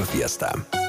Radio Fiesta.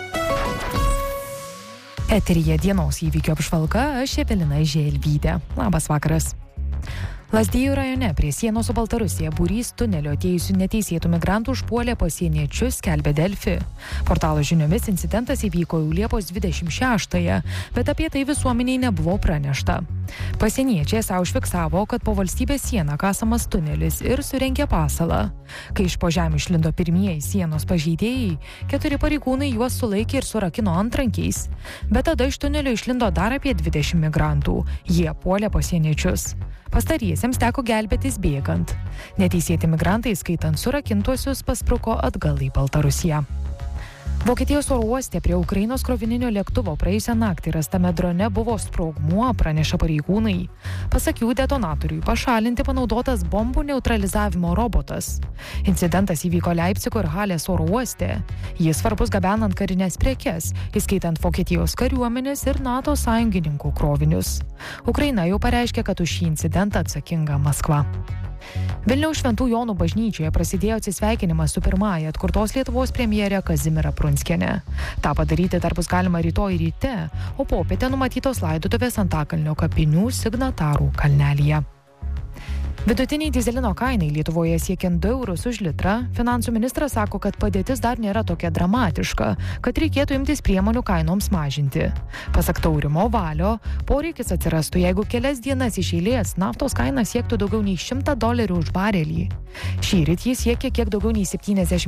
Eteryje dienos įvykio apžvalga, aš Evelina Želvytė. Labas vakaras. Lazdijų rajone prie sienos su Baltarusija būrys tunelio atėjusių neteisėtų migrantų užpuolė pasieniečius, skelbia Delfi. Portalo žiniomis incidentas įvyko jau Liepos 26-ąją, bet apie tai visuomeniai nebuvo pranešta. Pasieniečiai esą užfiksavo, kad po valstybės sieną kasamas tunelis ir surengė pasalą. Kai iš po žemės išlindo pirmieji sienos pažeidėjai, 4 pareigūnai juos sulaikė ir surakino antrankiais. Bet tada iš tunelio išlindo dar apie 20 migrantų. Jie puolė pasieniečius. Pastariesiems teko gelbėtis bėgant. Neteisėti migrantai, skaitant surakintuosius, paspruko atgal į Baltarusiją. Vokietijos oro uoste prie Ukrainos krovininio lėktuvo praėjusią naktį rastame drone buvo sprogmuo, praneša pareigūnai. Pasak jų, detonatoriui pašalinti panaudotas bombų neutralizavimo robotas. Incidentas įvyko Leipcigo ir Halės oro uoste. Jis svarbus gabenant karinės prekes, įskaitant Vokietijos kariuomenės ir NATO sąjungininkų krovinius. Ukraina jau pareiškė, kad už šį incidentą atsakinga Maskva. Vilniaus Šventų Jonų bažnyčioje prasidėjo atsisveikinimas su pirmąja atkurtos Lietuvos premjere Kazimiera Prunskiene. Ta padaryti dar bus galima rytoj ryte, o popietę numatytos laidotuvės Antakalnio kapinių signatarų kalnelyje. Vidutiniai dyzelino kainai Lietuvoje siekiant 2 eurus už litrą, finansų ministras sako, kad padėtis dar nėra tokia dramatiška, kad reikėtų imtis priemonių kainoms mažinti. Pasak Taurimo Valio, poreikis atsirastų, jeigu kelias dienas iš eilės naftos kaina siektų daugiau nei $100 už barelį. Šįryt jis siekia kiek daugiau nei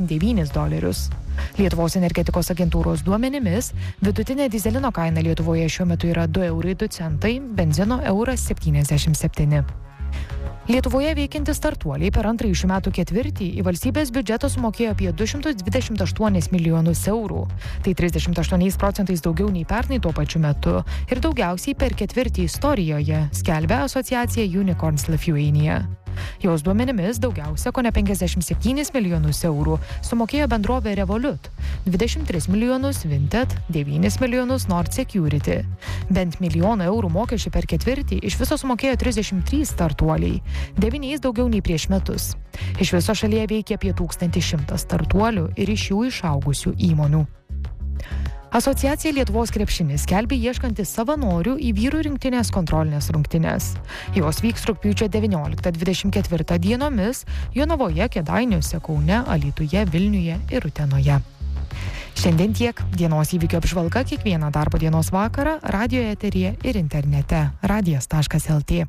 $79. Lietuvos energetikos agentūros duomenimis, vidutinė dyzelino kaina Lietuvoje šiuo metu yra 2,02 eurai, benzino €1,77. Lietuvoje veikianti startuoliai per antrąjį šių metų ketvirtį į valstybės biudžetą sumokėjo apie 228 milijonus eurų. Tai 38% daugiau nei pernai tuo pačiu metu ir daugiausiai per ketvirtį istorijoje, skelbia asociacija Unicorns Lithuania. Jos duomenimis daugiausia, kone 57 milijonus eurų, sumokėjo bendrovė Revolut, 23 milijonus Vinted, 9 milijonus Nord Security. Bent milijoną eurų mokesčių per ketvirtį iš viso sumokėjo 33 startuoliai, 9 daugiau nei prieš metus. Iš viso šalyje veikia apie 1100 startuolių ir iš jų išaugusių įmonių. Asociacija Lietuvos krepšinis skelbia ieškantis savanorių į vyrų rinktinės kontrolinės rungtynes. Jos vyks rugpjūčio 19-24 dienomis Jonavoje, Kėdainiuose, Kaune, Alytuje, Vilniuje ir Utenoje. Šiandien tiek. Dienos įvykio apžvalga kiekvieną darbo dienos vakarą radijo eteryje ir internete radijas.lt.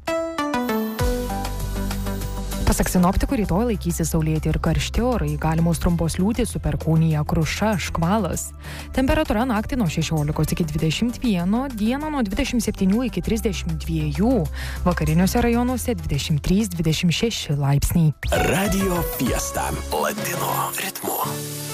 Pasak sinoptikų, rytoj laikysis saulėti ir karšti orai, galimos trumpos liūtys su perkūnija, kruša, škvalas. Temperatūra naktį nuo 16 iki 21, dieną nuo 27 iki 32, vakariniuose rajonuose 23-26 laipsniai. Radio Fiesta. Latino ritmu.